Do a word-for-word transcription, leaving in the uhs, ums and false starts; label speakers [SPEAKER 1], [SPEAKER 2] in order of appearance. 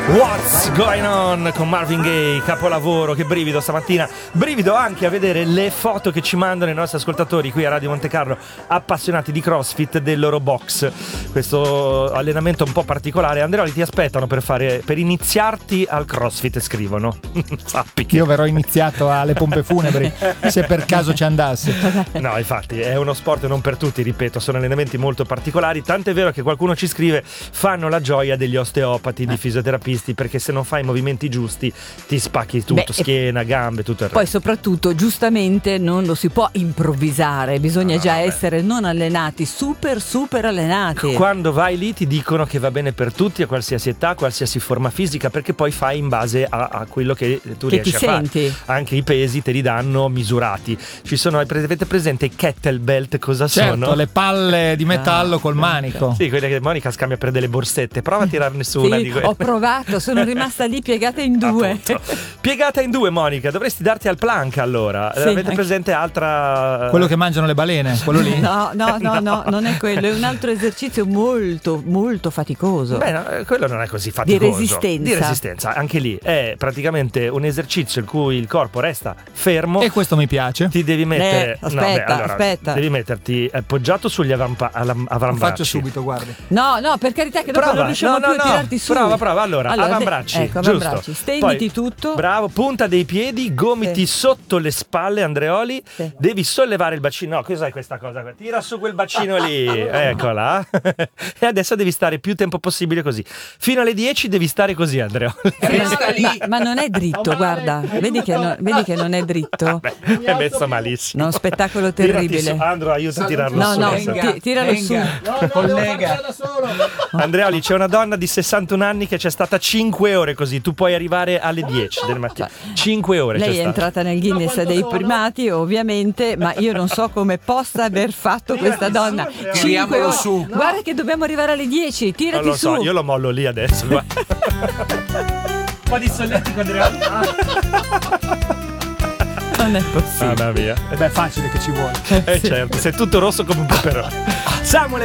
[SPEAKER 1] What's Going On con Marvin Gaye, capolavoro, che brivido stamattina. Brivido anche a vedere le foto che ci mandano i nostri ascoltatori qui a Radio Monte Carlo, appassionati di CrossFit, del loro box. Questo allenamento un po' particolare. Andreoli, ti aspettano per fare per iniziarti al CrossFit, scrivono. Sappi che
[SPEAKER 2] io verrò iniziato alle pompe funebri se per caso ci andasse.
[SPEAKER 1] No, infatti è uno sport non per tutti, ripeto, sono allenamenti molto particolari, tant'è vero che qualcuno ci scrive: fanno la gioia degli osteopati, di fisioterapisti, perché se non fai i movimenti giusti ti spacchi tutto. Beh, schiena, gambe, tutto il resto.
[SPEAKER 3] Poi soprattutto giustamente non lo si può improvvisare, bisogna no, già beh. essere non allenati, super super allenati.
[SPEAKER 1] Quando vai lì ti dicono che va bene per tutti, a qualsiasi età, qualsiasi forma fisica, perché poi fai in base a, a quello che tu
[SPEAKER 3] che
[SPEAKER 1] riesci
[SPEAKER 3] ti
[SPEAKER 1] a
[SPEAKER 3] senti.
[SPEAKER 1] fare. Anche i pesi te li danno misurati. Ci sono, avete presente i kettlebell? Cosa
[SPEAKER 2] certo,
[SPEAKER 1] sono?
[SPEAKER 2] Le palle di metallo ah, col manico.
[SPEAKER 1] Sì, quelle che Monica scambia per delle borsette. Prova a tirarne su
[SPEAKER 3] sì,
[SPEAKER 1] una di quelle.
[SPEAKER 3] Ho provato, sono rimasta lì piegata in due.
[SPEAKER 1] Piegata in due, Monica, dovresti darti al plank allora. Sì, avete anche... presente altra...
[SPEAKER 2] quello che mangiano le balene, quello lì?
[SPEAKER 3] No, no, no, no, no, non è quello, è un altro esercizio molto, molto faticoso.
[SPEAKER 1] Beh, no, quello non è così faticoso.
[SPEAKER 3] Di resistenza.
[SPEAKER 1] Di resistenza, anche lì è praticamente un esercizio in cui il corpo resta fermo.
[SPEAKER 2] E questo mi piace.
[SPEAKER 1] Ti devi mettere...
[SPEAKER 3] Eh, aspetta,
[SPEAKER 1] no, beh, allora,
[SPEAKER 3] aspetta.
[SPEAKER 1] Devi metterti appoggiato sugli avampa- avambracci.
[SPEAKER 2] Lo faccio subito, guardi.
[SPEAKER 3] No, no, per carità che dopo
[SPEAKER 1] prova.
[SPEAKER 3] non riusciamo
[SPEAKER 1] no,
[SPEAKER 3] più
[SPEAKER 1] no,
[SPEAKER 3] a tirarti su.
[SPEAKER 1] Prova, prova, allora, allora avambracci,
[SPEAKER 3] ecco, avambracci. Stenditi
[SPEAKER 1] Poi,
[SPEAKER 3] tutto.
[SPEAKER 1] Bravo, punta dei piedi, gomiti sì. sotto le spalle, Andreoli. Sì. Devi sollevare il bacino. No, cos'è questa cosa? Tira su quel bacino lì. Eccola. E adesso devi stare più tempo possibile così. Fino alle dieci devi stare così, Andreoli.
[SPEAKER 3] Ma, ma non è dritto, guarda. Vedi che, no, vedi che non è dritto.
[SPEAKER 1] Beh, è messo malissimo.
[SPEAKER 3] Uno spettacolo terribile.
[SPEAKER 1] Andro, aiuta a tirarlo
[SPEAKER 3] no,
[SPEAKER 1] su.
[SPEAKER 3] No,
[SPEAKER 1] no,
[SPEAKER 3] tiralo su.
[SPEAKER 4] No, no, collega.
[SPEAKER 1] Andreoli, c'è una donna di sessantuno anni che c'è stata cinque ore così. Tu puoi arrivare alle dieci del mattino. cinque ore.
[SPEAKER 3] Lei
[SPEAKER 1] c'è
[SPEAKER 3] è
[SPEAKER 1] stata.
[SPEAKER 3] entrata nel Guinness no, dei primati, ovviamente, ma io non so come possa aver fatto questa donna. cinque ore. Su. No. Guarda che dobbiamo arrivare alle dieci. Tirati
[SPEAKER 1] non lo
[SPEAKER 3] su.
[SPEAKER 1] So, io lo mollo lì adesso. Un po' di solletico, Andreoli.
[SPEAKER 3] Non è possibile.
[SPEAKER 1] Mamma mia.
[SPEAKER 2] Beh, è facile che ci vuole.
[SPEAKER 1] Eh certo, sei tutto rosso come un peperone. Samuel